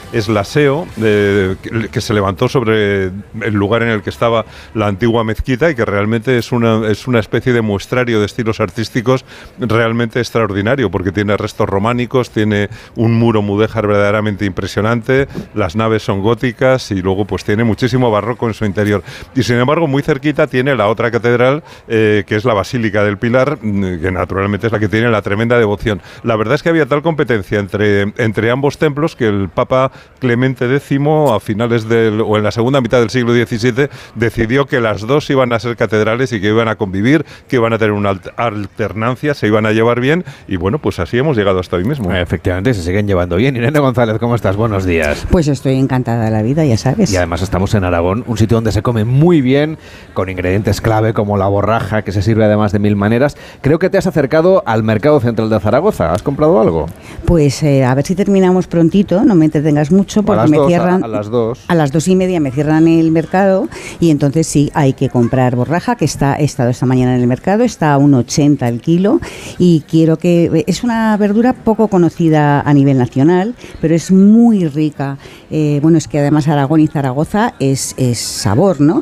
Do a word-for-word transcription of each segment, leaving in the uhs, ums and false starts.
es la S E O, eh, que, que se levantó sobre el lugar en el que estaba la antigua mezquita y que realmente es una, es una especie de muestrario de estilos artísticos realmente extraordinario, porque tiene restos románicos, tiene un muro mudéjar verdaderamente impresionante, las naves son góticas y luego pues tiene muchísimo barroco en su interior. Y sin embargo, muy cerquita tiene la otra catedral, eh, que es la Basílica del Pilar, que naturalmente es la que tiene la tremenda devoción. La verdad es que había tal competencia entre, entre ambos templos que el Papa Clemente décimo, a finales del, o en la segunda mitad del siglo diecisiete, decidió que las dos iban a ser catedrales y que iban a convivir, que iban a tener una alternancia, se iban a llevar bien, y bueno, pues así hemos llegado hasta hoy mismo. Efectivamente, se siguen llevando bien. Irene González, ¿cómo estás? Buenos días. Pues estoy encantada de la vida, ya sabes. Y además estamos en Aragón, un sitio donde se come muy bien, con ingredientes clave como la borraja, que se sirve además de mil maneras. Creo que te has acercado al Mercado Central de Zaragoza. ¿Has comprado algo? Pues eh, a ver si terminamos prontito, no me entretengas mucho, porque me dos, cierran... A, a las dos. A las dos y media me cierran el mercado, y entonces sí, hay que comprar borraja, que está, he estado esta mañana en el mercado, está a uno ochenta el kilo, y quiero que... Es una verdura poco conocida a nivel nacional, pero es muy rica. Eh, bueno, es que además Aragón y Zaragoza es, es sabor, ¿no?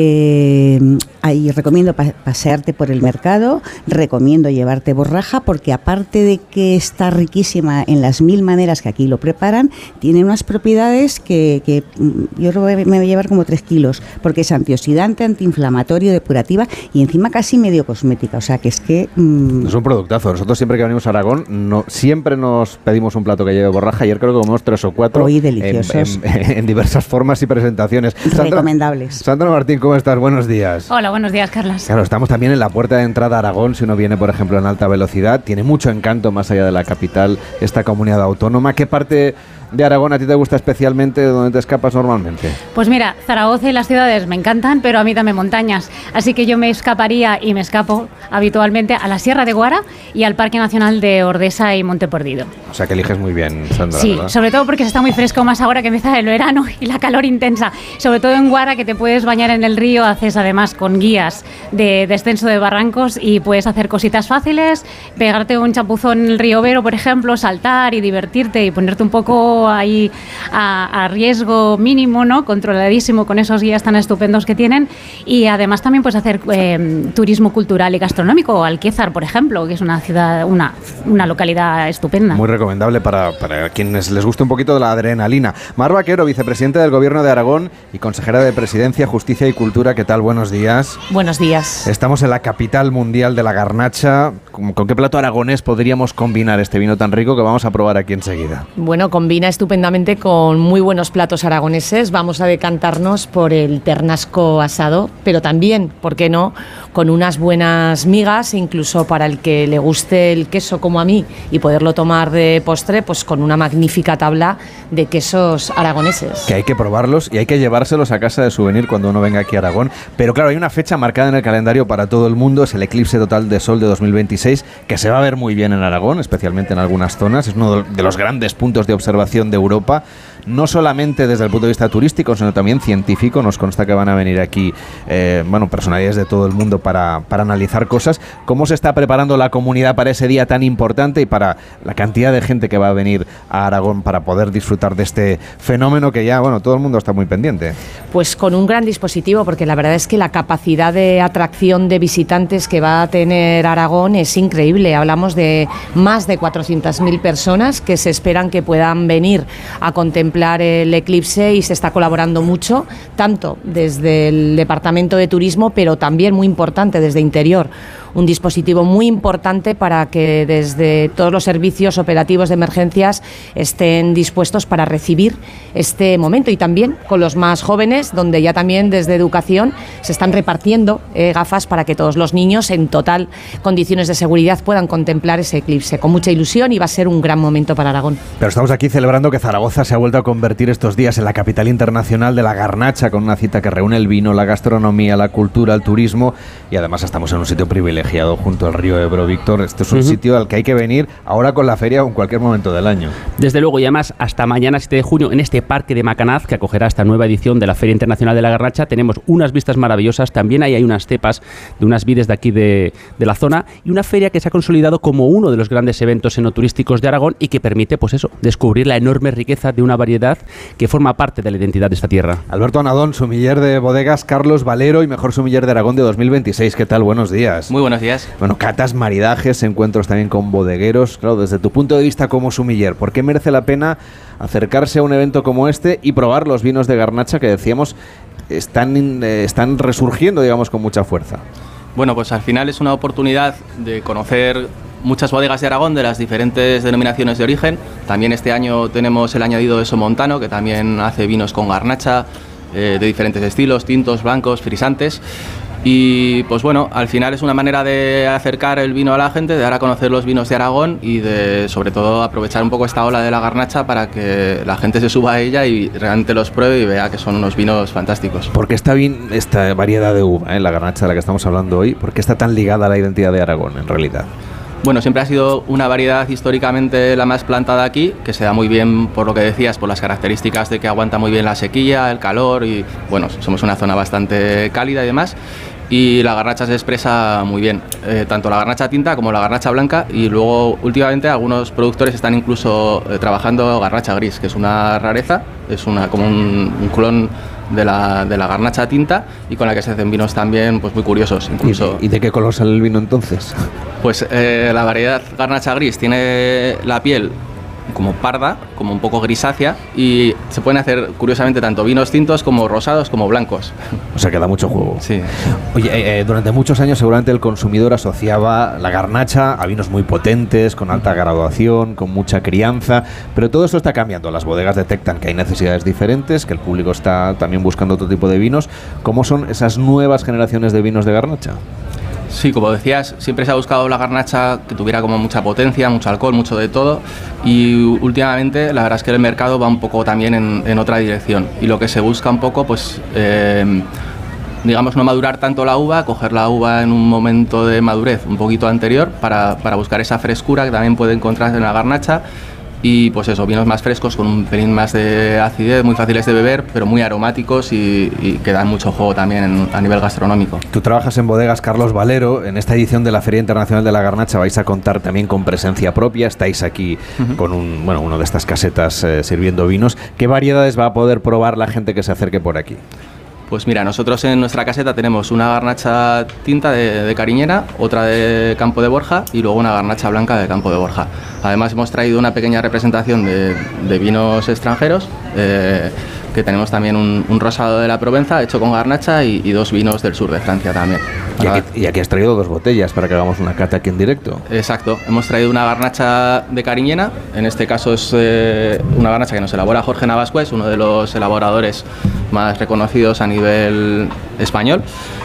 Eh, ahí recomiendo pa- pasearte por el mercado, recomiendo llevarte borraja, porque aparte de que está riquísima en las mil maneras que aquí lo preparan, tiene unas propiedades que, que yo creo que me voy a llevar como tres kilos, porque es antioxidante, antiinflamatorio, depurativa y encima casi medio cosmética, o sea que es que... Mmm... Es un productazo. Nosotros siempre que venimos a Aragón, no, siempre nos pedimos un plato que lleve borraja. Ayer creo que comemos tres o cuatro. Hoy deliciosos. En, en, en diversas formas y presentaciones. Recomendables. Sandra, Sandra Martín, ¿cómo estás? Buenos días. Hola, buenos días, Carlas. Claro, estamos también en la puerta de entrada a Aragón. Si uno viene, por ejemplo, en alta velocidad, tiene mucho encanto más allá de la capital, esta comunidad autónoma. ¿Qué parte de Aragón a ti te gusta especialmente, donde te escapas normalmente? Pues mira, Zaragoza y las ciudades me encantan, pero a mí también montañas. Así que yo me escaparía y me escapo habitualmente a la Sierra de Guara y al Parque Nacional de Ordesa y Monte Perdido. O sea que eliges muy bien, Sandra, Sí, ¿verdad? sobre todo porque se está muy fresco más ahora que empieza el verano y la calor intensa. Sobre todo en Guara, que te puedes bañar en el río, haces además con guías de descenso de barrancos y puedes hacer cositas fáciles, pegarte un chapuzón en el río Vero, por ejemplo, saltar y divertirte y ponerte un poco ahí a, a riesgo mínimo, ¿no? Controladísimo con esos guías tan estupendos que tienen, y además también puedes hacer eh, turismo cultural y gastronómico. Alquézar, por ejemplo, que es una ciudad, una, una localidad estupenda. Muy recomendable para, para quienes les guste un poquito de la adrenalina. Mar Vaquero, vicepresidenta del Gobierno de Aragón y consejera de Presidencia, Justicia y Cultura. ¿Qué tal? Buenos días. Buenos días. Estamos en la capital mundial de la garnacha. ¿Con, con qué plato aragonés podríamos combinar este vino tan rico que vamos a probar aquí enseguida? Bueno, combina estupendamente con muy buenos platos aragoneses. Vamos a decantarnos por el ternasco asado, pero también, ¿por qué no?, con unas buenas migas, incluso para el que le guste el queso como a mí y poderlo tomar de postre, pues con una magnífica tabla de quesos aragoneses. Que hay que probarlos y hay que llevárselos a casa de souvenir cuando uno venga aquí a Aragón. Pero claro, hay una fecha marcada en el calendario para todo el mundo, es el eclipse total de sol de dos mil veintiséis, que se va a ver muy bien en Aragón, especialmente en algunas zonas. Es uno de los grandes puntos de observación de Europa, no solamente desde el punto de vista turístico, sino también científico. Nos consta que van a venir aquí eh, bueno, personalidades de todo el mundo para, para analizar cosas. ¿Cómo se está preparando la comunidad para ese día tan importante y para la cantidad de gente que va a venir a Aragón para poder disfrutar de este fenómeno que ya, bueno, todo el mundo está muy pendiente? Pues con un gran dispositivo, porque la verdad es que la capacidad de atracción de visitantes que va a tener Aragón es increíble. Hablamos de más de cuatrocientas mil personas que se esperan que puedan venir a contemplar el eclipse, y se está colaborando mucho, tanto desde el Departamento de Turismo, pero también, muy importante, desde Interior. Un dispositivo muy importante para que desde todos los servicios operativos de emergencias estén dispuestos para recibir este momento, y también con los más jóvenes, donde ya también desde Educación se están repartiendo eh, gafas para que todos los niños en total condiciones de seguridad puedan contemplar ese eclipse con mucha ilusión, y va a ser un gran momento para Aragón. Pero estamos aquí celebrando que Zaragoza se ha vuelto a convertir estos días en la capital internacional de la garnacha, con una cita que reúne el vino, la gastronomía, la cultura, el turismo, y además estamos en un sitio privilegiado privilegiado junto al río Ebro, Víctor. Este es un uh-huh. sitio al que hay que venir ahora con la feria o en cualquier momento del año. Desde luego, y además hasta mañana siete de junio en este parque de Macanaz, que acogerá esta nueva edición de la Feria Internacional de la Garnacha, tenemos unas vistas maravillosas, también ahí hay unas cepas de unas vides de aquí de, de la zona, y una feria que se ha consolidado como uno de los grandes eventos enoturísticos de Aragón y que permite, pues eso, descubrir la enorme riqueza de una variedad que forma parte de la identidad de esta tierra. Alberto Anadón, sumiller de bodegas Carlos Valero y mejor sumiller de Aragón de dos mil veintiséis. ¿Qué tal? Buenos días. Muy buenos días. Bueno, catas, maridajes, encuentros también con bodegueros. Claro, desde tu punto de vista como sumiller, ¿por qué merece la pena acercarse a un evento como este y probar los vinos de Garnacha que decíamos están, eh, están resurgiendo, digamos, con mucha fuerza? Bueno, pues al final es una oportunidad de conocer muchas bodegas de Aragón de las diferentes denominaciones de origen. También este año tenemos el añadido de Somontano, que también hace vinos con Garnacha, eh, de diferentes estilos, tintos, blancos, frisantes. Y pues bueno, al final es una manera de acercar el vino a la gente, de dar a conocer los vinos de Aragón y de, sobre todo, aprovechar un poco esta ola de la Garnacha para que la gente se suba a ella y realmente los pruebe y vea que son unos vinos fantásticos. ¿Por qué está bien esta variedad de uva, eh, la Garnacha de la que estamos hablando hoy? ¿Por qué está tan ligada a la identidad de Aragón, en realidad? Bueno, siempre ha sido una variedad históricamente la más plantada aquí, que se da muy bien, por lo que decías, por las características de que aguanta muy bien la sequía, el calor y, bueno, somos una zona bastante cálida y demás. Y la Garnacha se expresa muy bien, eh, tanto la Garnacha tinta como la Garnacha blanca, y luego últimamente algunos productores están incluso eh, trabajando Garnacha gris, que es una rareza, es una como un, un clon de la, de la Garnacha tinta y con la que se hacen vinos también pues muy curiosos incluso. ¿Y de, ¿y de qué color sale el vino entonces? Pues eh, la variedad Garnacha gris tiene la piel como parda, como un poco grisácea, y se pueden hacer curiosamente tanto vinos tintos como rosados como blancos. O sea que da mucho juego. Sí. Oye, eh, durante muchos años seguramente el consumidor asociaba la Garnacha a vinos muy potentes, con alta graduación, con mucha crianza, pero todo esto está cambiando. Las bodegas detectan que hay necesidades diferentes, que el público está también buscando otro tipo de vinos. ¿Cómo son esas nuevas generaciones de vinos de Garnacha? Sí, como decías, siempre se ha buscado la Garnacha que tuviera como mucha potencia, mucho alcohol, mucho de todo, y últimamente la verdad es que el mercado va un poco también en, en otra dirección, y lo que se busca un poco, pues, eh, digamos, no madurar tanto la uva, coger la uva en un momento de madurez un poquito anterior para, para buscar esa frescura que también puede encontrarse en la Garnacha. Y pues eso, vinos más frescos con un pelín más de acidez, muy fáciles de beber, pero muy aromáticos y, y que dan mucho juego también en, a nivel gastronómico. Tú trabajas en bodegas Carlos Valero. En esta edición de la Feria Internacional de la Garnacha vais a contar también con presencia propia. Estáis aquí uh-huh. con un, bueno, uno de estas casetas eh, sirviendo vinos. ¿Qué variedades va a poder probar la gente que se acerque por aquí? Pues mira, nosotros en nuestra caseta tenemos una Garnacha tinta de, de Cariñena, otra de Campo de Borja y luego una Garnacha blanca de Campo de Borja. Además hemos traído una pequeña representación de, de vinos extranjeros, eh, que tenemos también un, un rosado de la Provenza hecho con Garnacha y, y dos vinos del sur de Francia también. Y aquí, y aquí has traído dos botellas para que hagamos una cata aquí en directo. Exacto, hemos traído una Garnacha de Cariñena, en este caso es eh, una Garnacha que nos elabora Jorge Navascués, uno de los elaboradores más reconocidos a nivel español.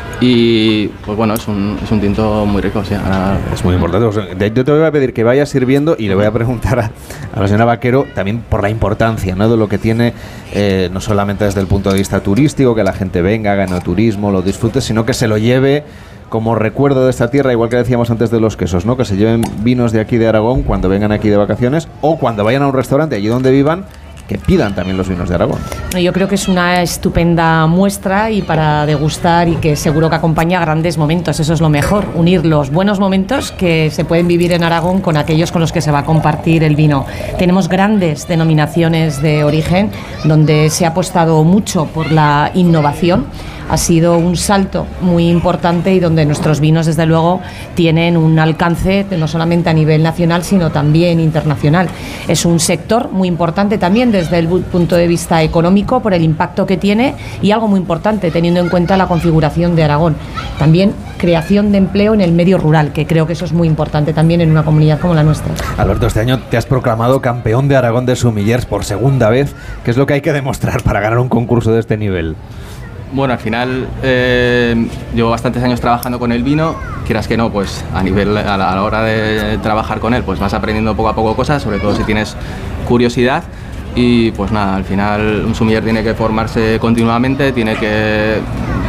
Y pues bueno, es un, es un tinto muy rico, sí. Ahora... Es muy importante. O sea, yo te voy a pedir que vayas sirviendo y le voy a preguntar a, a la señora Vaquero también por la importancia, ¿no?, de lo que tiene, eh, no solamente desde el punto de vista turístico, que la gente venga, haga enoturismo, lo disfrute, sino que se lo lleve como recuerdo de esta tierra, igual que decíamos antes de los quesos, ¿no?, que se lleven vinos de aquí de Aragón cuando vengan aquí de vacaciones o cuando vayan a un restaurante allí donde vivan, que pidan también los vinos de Aragón. Yo creo que es una estupenda muestra y para degustar, y que seguro que acompaña grandes momentos. Eso es lo mejor, unir los buenos momentos que se pueden vivir en Aragón con aquellos con los que se va a compartir el vino. Tenemos grandes denominaciones de origen donde se ha apostado mucho por la innovación. Ha sido un salto muy importante y donde nuestros vinos, desde luego, tienen un alcance no solamente a nivel nacional, sino también internacional. Es un sector muy importante también desde el punto de vista económico por el impacto que tiene, y algo muy importante teniendo en cuenta la configuración de Aragón. También creación de empleo en el medio rural, que creo que eso es muy importante también en una comunidad como la nuestra. Alberto, este año te has proclamado campeón de Aragón de sumillers por segunda vez. ¿Qué es lo que hay que demostrar para ganar un concurso de este nivel? Bueno, al final eh, llevo bastantes años trabajando con el vino, quieras que no, pues a nivel a la, a la hora de trabajar con él, pues vas aprendiendo poco a poco cosas, sobre todo si tienes curiosidad. Y pues nada, al final un sommelier tiene que formarse continuamente, tiene que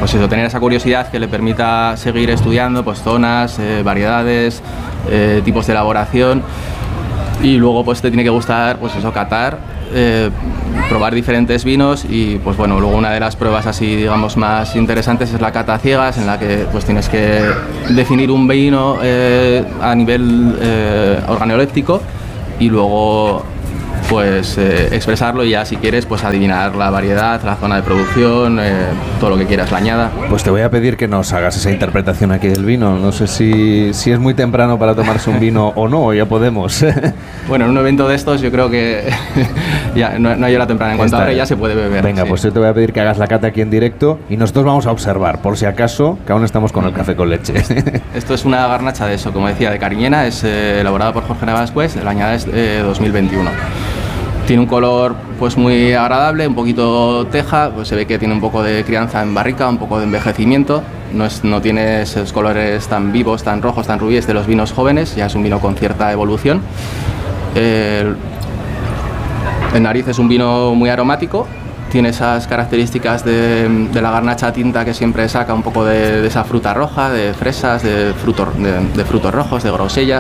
pues eso, tener esa curiosidad que le permita seguir estudiando pues zonas, eh, variedades, eh, tipos de elaboración, y luego pues te tiene que gustar pues eso, catar, eh, probar diferentes vinos, y pues bueno, luego una de las pruebas así digamos más interesantes es la cata a ciegas, en la que pues tienes que definir un vino eh, a nivel eh, organoléptico y luego pues eh, expresarlo, y ya si quieres pues adivinar la variedad, la zona de producción, eh, todo lo que quieras, la añada. Pues te voy a pedir que nos hagas esa interpretación aquí del vino. No sé si, si es muy temprano para tomarse un vino o no, ya podemos. Bueno, en un evento de estos yo creo que ya no, no hay hora temprana, en cuanto ahora ya se puede beber. Venga, sí. Pues yo te voy a pedir que hagas la cata aquí en directo y nosotros vamos a observar, por si acaso, que aún estamos con el café con leche. Esto es una garnacha de eso, como decía, de Cariñena, es eh, elaborada por Jorge Navascués, la añada es eh, dos mil veintiuno. Tiene un color pues muy agradable, un poquito teja, pues se ve que tiene un poco de crianza en barrica, un poco de envejecimiento, no, es, no tiene esos colores tan vivos, tan rojos, tan rubíes de los vinos jóvenes, ya es un vino con cierta evolución. El, el nariz es un vino muy aromático, tiene esas características de, de la garnacha tinta que siempre saca un poco de, de esa fruta roja, de fresas, de, fruto, de, de frutos rojos, de grosella.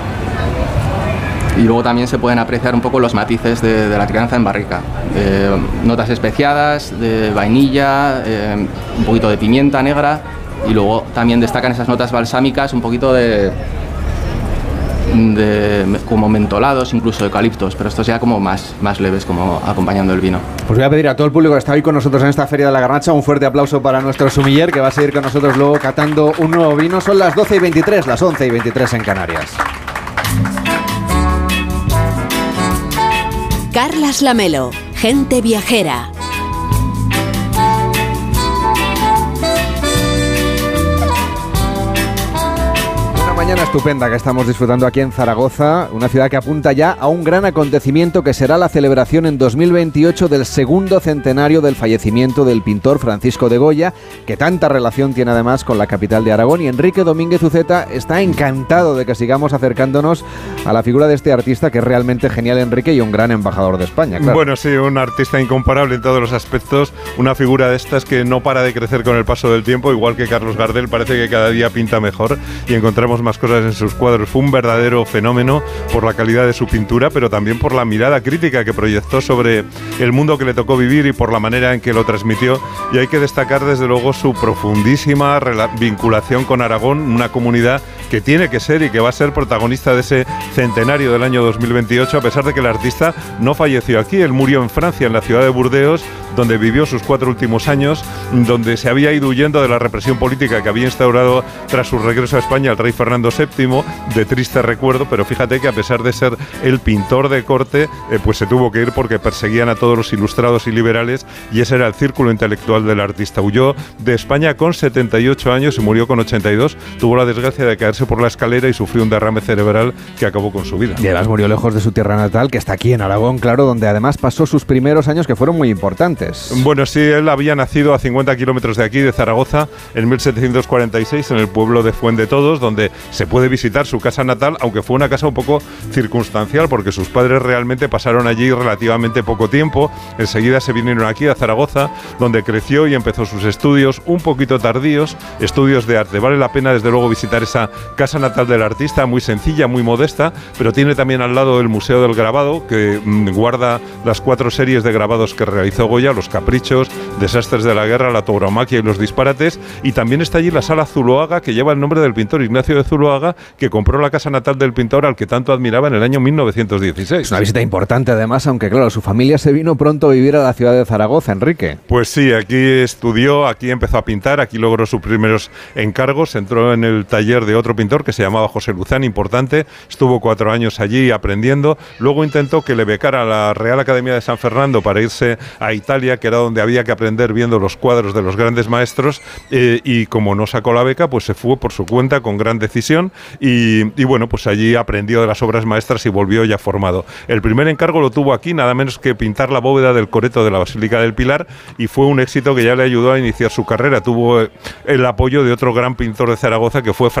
Y luego también se pueden apreciar un poco los matices de, de la crianza en barrica. Eh, notas especiadas, de vainilla, eh, un poquito de pimienta negra, y luego también destacan esas notas balsámicas, un poquito de, de como mentolados, incluso eucaliptos, pero estos ya como más, más leves, como acompañando el vino. Pues voy a pedir a todo el público que está hoy con nosotros en esta Feria de la Garnacha un fuerte aplauso para nuestro sommelier, que va a seguir con nosotros luego catando un nuevo vino. Son las doce y veintitrés, las once y veintitrés en Canarias. Carlas Lamelo, Gente Viajera. Mañana estupenda que estamos disfrutando aquí en Zaragoza, una ciudad que apunta ya a un gran acontecimiento que será la celebración en dos mil veintiocho del segundo centenario del fallecimiento del pintor Francisco de Goya, que tanta relación tiene además con la capital de Aragón, y Enrique Domínguez Uceta está encantado de que sigamos acercándonos a la figura de este artista que es realmente genial, Enrique, y un gran embajador de España. Claro. Bueno, sí, un artista incomparable en todos los aspectos, una figura de estas que no para de crecer con el paso del tiempo, igual que Carlos Gardel, parece que cada día pinta mejor y encontramos más cosas en sus cuadros. Fue un verdadero fenómeno por la calidad de su pintura, pero también por la mirada crítica que proyectó sobre el mundo que le tocó vivir y por la manera en que lo transmitió. Y hay que destacar desde luego su profundísima vinculación con Aragón, una comunidad que tiene que ser y que va a ser protagonista de ese centenario del año dos mil veintiocho, a pesar de que el artista no falleció aquí. Él murió en Francia, en la ciudad de Burdeos, donde vivió sus cuatro últimos años, donde se había ido huyendo de la represión política que había instaurado tras su regreso a España el rey Fernando séptimo, de triste recuerdo, pero fíjate que a pesar de ser el pintor de corte, eh, pues se tuvo que ir porque perseguían a todos los ilustrados y liberales, y ese era el círculo intelectual del artista. Huyó de España con setenta y ocho años y murió con ochenta y dos. Tuvo la desgracia de caerse por la escalera y sufrió un derrame cerebral que acabó con su vida. Y además murió lejos de su tierra natal, que está aquí en Aragón, claro, donde además pasó sus primeros años, que fueron muy importantes. Bueno, sí, él había nacido a cincuenta kilómetros de aquí, de Zaragoza, en mil setecientos cuarenta y seis, en el pueblo de Fuendetodos, donde se puede visitar su casa natal, aunque fue una casa un poco circunstancial, porque sus padres realmente pasaron allí relativamente poco tiempo. Enseguida se vinieron aquí a Zaragoza, donde creció y empezó sus estudios un poquito tardíos, estudios de arte. Vale la pena desde luego visitar esa casa natal del artista, muy sencilla, muy modesta, pero tiene también al lado el Museo del Grabado, que mmm, guarda las cuatro series de grabados que realizó Goya: Los Caprichos, Desastres de la Guerra, La Tauromaquia y Los Disparates. Y también está allí la Sala Zuloaga, que lleva el nombre del pintor Ignacio de Zuloaga, que compró la casa natal del pintor al que tanto admiraba en el año mil novecientos dieciséis. Es una visita importante además, aunque claro, su familia se vino pronto a vivir a la ciudad de Zaragoza, Enrique. Pues sí, aquí estudió, aquí empezó a pintar, aquí logró sus primeros encargos, entró en el taller de otro pintor que se llamaba José Luzán, importante, estuvo cuatro años allí aprendiendo, luego intentó que le becara a la Real Academia de San Fernando para irse a Italia, que era donde había que aprender viendo los cuadros de los grandes maestros, eh, y como no sacó la beca, pues se fue por su cuenta con gran decisión. Y, y bueno, pues allí aprendió de las obras maestras y volvió ya formado. El primer encargo lo tuvo aquí, nada menos que pintar la bóveda del coreto de la Basílica del Pilar, y fue un éxito que ya le ayudó a iniciar su carrera. Tuvo el apoyo de otro gran pintor de Zaragoza, que fue Francisco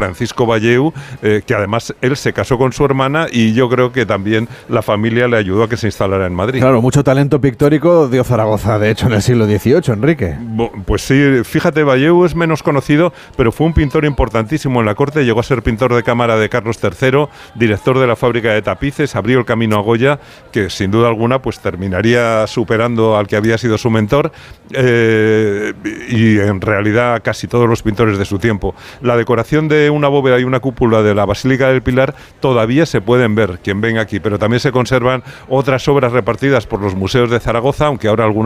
Valleu, eh, que además él se casó con su hermana y yo creo que también la familia le ayudó a que se instalara en Madrid. Claro, mucho talento pictórico dio Zaragoza, de hecho, en el siglo dieciocho, Enrique. Bo, pues sí, fíjate, Valleu es menos conocido, pero fue un pintor importantísimo en la corte, llegó a ser pintor de cámara de Carlos tercero, director de la fábrica de tapices, abrió el camino a Goya, que sin duda alguna pues terminaría superando al que había sido su mentor, eh, y en realidad casi todos los pintores de su tiempo. La decoración de una bóveda y una cúpula de la Basílica del Pilar todavía se pueden ver, quien venga aquí, pero también se conservan otras obras repartidas por los museos de Zaragoza, aunque ahora algunos